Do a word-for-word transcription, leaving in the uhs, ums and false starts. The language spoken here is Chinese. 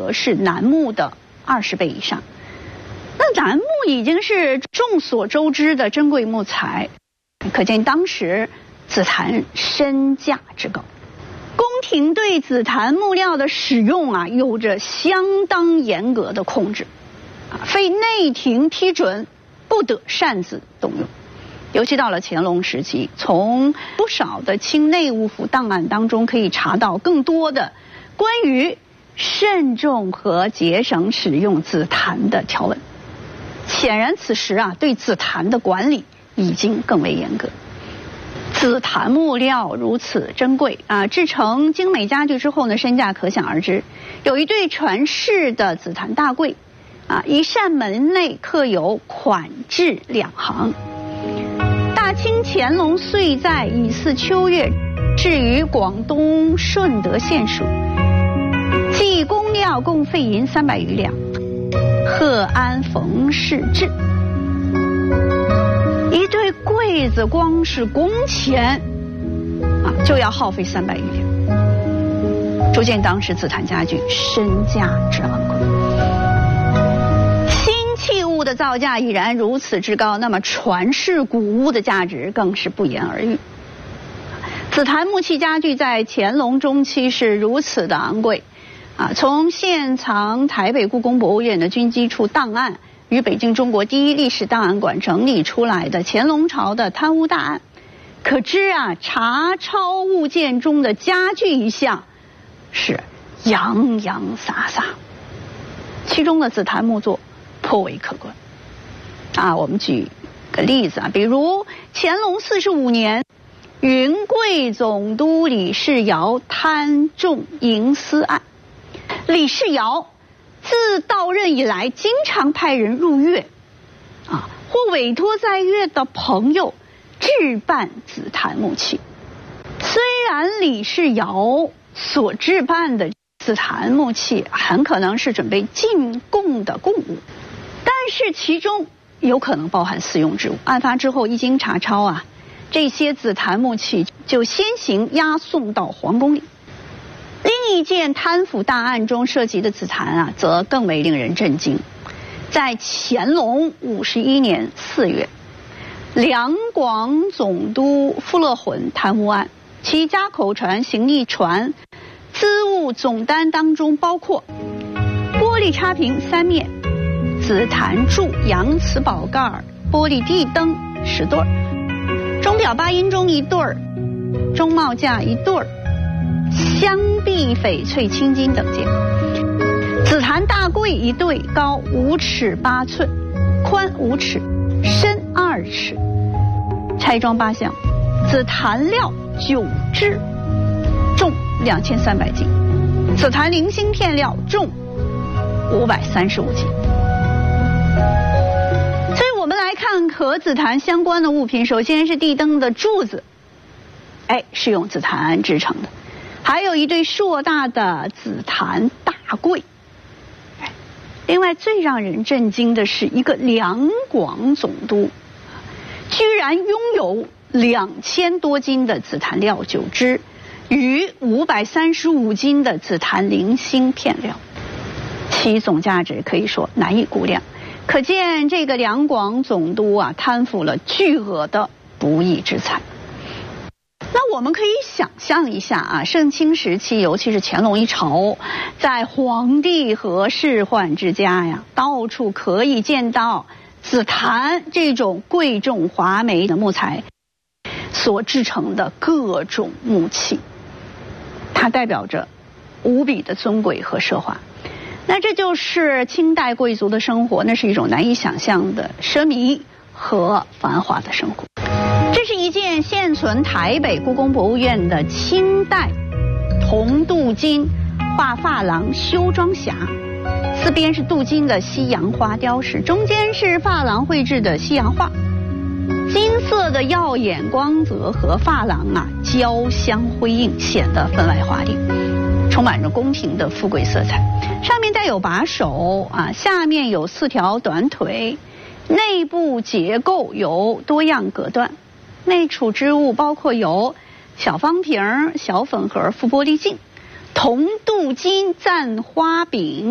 格是楠木的二十倍以上。那楠木已经是众所周知的珍贵木材，可见当时紫檀身价之高。宫廷对紫檀木料的使用啊，有着相当严格的控制，啊，非内廷批准不得擅自动用。尤其到了乾隆时期，从不少的清内务府档案当中可以查到更多的关于慎重和节省使用紫檀的条文。显然此时啊，对紫檀的管理已经更为严格。紫檀木料如此珍贵啊，制成精美家具之后呢，身价可想而知。有一对传世的紫檀大柜，啊，一扇门内刻有款制两行。大清乾隆岁在乙巳秋月，置于广东顺德县属，计工料共费银三百余两，贺安冯氏制。一对柜子光是工钱啊，就要耗费三百余两，足见当时紫檀家具身价之昂贵。新器物的造价已然如此之高，那么传世古物的价值更是不言而喻。紫檀木器家具在乾隆中期是如此的昂贵啊，从现藏台北故宫博物院的军机处档案与北京中国第一历史档案馆整理出来的乾隆朝的贪污大案，可知啊，查抄物件中的家具一项是洋洋洒洒，其中的紫檀木作颇为可观啊。我们举个例子啊，比如乾隆四十五年，云贵总督李世尧贪重营私案，李世尧自到任以来，经常派人入粤，啊，或委托在粤的朋友置办紫檀木器。虽然李世尧所置办的紫檀木器很可能是准备进贡的贡物，但是其中有可能包含私用之物。案发之后一经查抄啊，这些紫檀木器就先行押送到皇宫里。另一件贪腐大案中涉及的紫檀啊，则更为令人震惊。在乾隆五十一年四月，两广总督傅乐浑贪污案，其家口传行李船资物总单当中包括玻璃插屏三面、紫檀柱、洋瓷宝盖、玻璃地灯十对儿、钟表八音钟一对儿、钟帽架一对儿、镶碧翡翠青金等件，紫檀大柜一对，高五尺八寸，宽五尺，深二尺，拆装八项，紫檀料九只，重两千三百斤，紫檀零星片料重五百三十五斤。所以我们来看和紫檀相关的物品，首先是地灯的柱子，哎，是用紫檀制成的。还有一对硕大的紫檀大柜，另外最让人震惊的是，一个两广总督居然拥有两千多斤的紫檀料九只，与五百三十五斤的紫檀零星片料，其总价值可以说难以估量。可见这个两广总督啊，贪腐了巨额的不义之财。那我们可以想象一下啊，盛清时期，尤其是乾隆一朝，在皇帝和仕宦之家呀，到处可以见到紫檀这种贵重华美的木材所制成的各种木器，它代表着无比的尊贵和奢华。那这就是清代贵族的生活，那是一种难以想象的奢靡和繁华的生活。这是一件现存台北故宫博物院的清代铜镀金画珐琅修装匣，四边是镀金的西洋花雕饰，中间是珐琅绘制的西洋画，金色的耀眼光泽和珐琅啊交相辉映，显得分外华丽，充满着宫廷的富贵色彩。上面带有把手啊，下面有四条短腿，内部结构有多样隔断。内储之物包括有小方瓶、小粉盒、副玻璃镜、铜镀金簪花柄。